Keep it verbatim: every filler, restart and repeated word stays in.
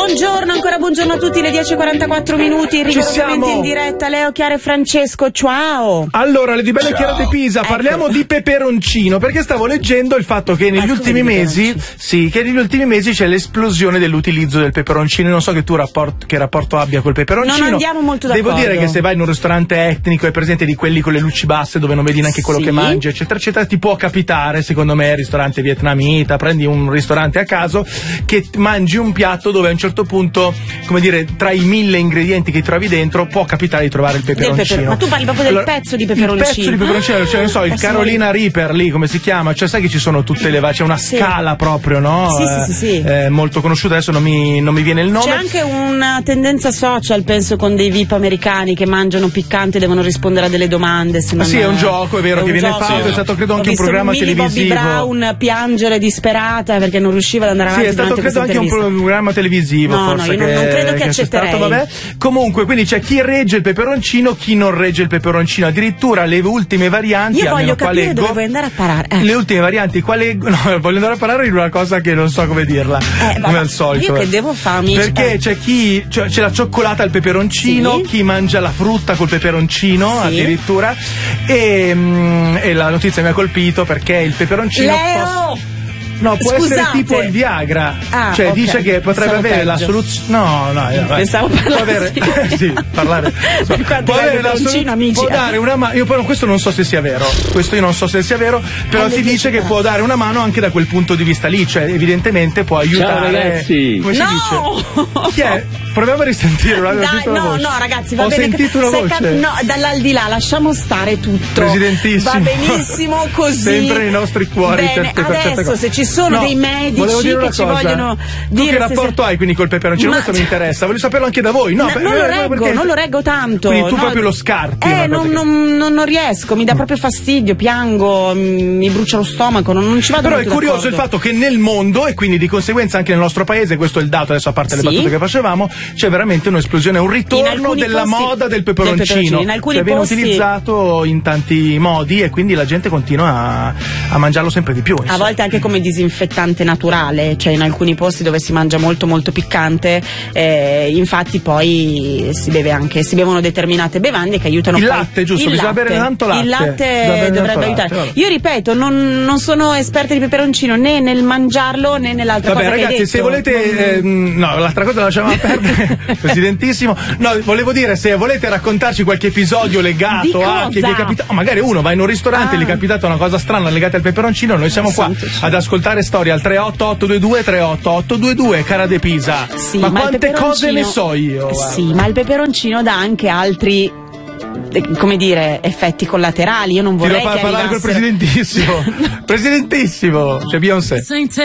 Buongiorno, ancora buongiorno a tutti, le dieci e quarantaquattro minuti, rigorosamente in diretta. Leo, Chiara e Francesco, ciao. Allora, le di Belle Chiara De Pisa, parliamo ecco. di peperoncino, perché stavo leggendo il fatto che negli ecco ultimi mesi, sì, che negli ultimi mesi c'è l'esplosione dell'utilizzo del peperoncino. Non so che tu rapport, che rapporto abbia col peperoncino. Non andiamo molto d'accordo. Devo dire che se vai in un ristorante etnico e presente di quelli con le luci basse dove non vedi neanche quello sì. che mangi, eccetera, eccetera, ti può capitare, secondo me, ristorante vietnamita, prendi un ristorante a caso, che mangi un piatto dove a un certo punto, come dire, tra i mille ingredienti che trovi dentro può capitare di trovare il peperoncino. Peper- ma tu parli proprio del allora, pezzo di peperoncino. Il pezzo di peperoncino, cioè non so, il Carolina mai... Reaper lì, come si chiama? Cioè sai che ci sono tutte le c'è una sì. scala proprio, no? Sì, eh, sì, sì, sì. Eh, molto conosciuta, adesso non mi, non mi viene il nome. C'è anche una tendenza social, penso, con dei V I P americani che mangiano piccante e devono rispondere a delle domande. Se non sì, è un gioco, è vero, è che viene gioco. fatto, è stato credo anche un programma televisivo. Bobby Brown piangere disperata perché non riusciva ad andare avanti. Sì, è stato credo anche un programma televisivo, no, forse. No, io che, non, non credo che, che accetterei. Stato, vabbè. Comunque, quindi c'è chi regge il peperoncino, chi non regge il peperoncino. Addirittura le ultime varianti. Io voglio capire leggo, dove vuoi andare a parare. Eh. Le ultime varianti, qua leggo. No, voglio andare a parlare di una cosa che non so come dirla. Eh, come al solito. Io che devo farmi. Perché c'è chi. Cioè, c'è la cioccolata al peperoncino, sì. chi mangia la frutta col peperoncino, sì. addirittura. E, mh, e la notizia mi ha colpito perché il peperoncino. Leo! Posso... No, può Scusate. essere tipo il Viagra, ah, cioè okay. dice che potrebbe Pensavo avere peggio. la soluzione. No, no, no, pensavo può avere, eh, sì, parlare. So, può avere la soluzione. Può dare una mano. Io però questo non so se sia vero. Questo io non so se sia vero, però si dice che può dare una mano anche da quel punto di vista lì, cioè evidentemente può aiutare. Ciao ragazzi. Come si no! dice? Chi è? Proviamo a risentire una Dai, no, voce. no, ragazzi, va Ho bene. sentito una voce. Cap- no, dall'aldilà, lasciamo stare tutto. Presidentissimo. Va benissimo così. Sempre nei nostri cuori. Bene, certe, adesso certe se ci sono no, dei medici che ci cosa. vogliono tu dire. Che rapporto se... hai quindi col peperoncino? Ma... Questo mi interessa, voglio saperlo anche da voi. No, no per, non lo reggo, perché... non lo reggo tanto. Quindi tu no, proprio lo scarti. Eh, non, che... non, non, non riesco, mi dà proprio fastidio, piango, mi brucia lo stomaco, non, non ci vado. Però molto è curioso d'accordo. il fatto che nel mondo, e quindi di conseguenza anche nel nostro paese, questo è il dato, adesso a parte le sì? battute che facevamo, c'è veramente un'esplosione, un ritorno della posti, moda del peperoncino, del peperoncino. In alcuni cioè viene posti... utilizzato in tanti modi e quindi la gente continua a, a mangiarlo sempre di più. Insomma. A volte anche come disinfettante naturale, cioè in alcuni posti dove si mangia molto molto piccante, eh, infatti poi si beve anche, si bevono determinate bevande che aiutano. Il poi... latte, giusto? Il bisogna latte. bere tanto latte. Il latte dovrebbe aiutare. Latte, Io ripeto, non, non sono esperta di peperoncino né nel mangiarlo né nell'altra Vabbè, cosa ragazzi, che hai detto. se volete, eh, no, l'altra cosa la lasciamo perdere, presidentissimo. No, volevo dire, se volete raccontarci qualche episodio legato a che vi è capitato, magari uno va in un ristorante e ah. gli è capitata una cosa strana legata al peperoncino, noi siamo qua ad ascoltare storie al tre otto otto due due tre otto otto due due, cara De Pisa. Sì, ma, ma quante cose ne so io? Sì, ma il peperoncino dà anche altri, come dire, effetti collaterali. Io non vorrei Ti devo che far parlare arrivassero... col presidentissimo. Presidentissimo, c'è Beyoncé.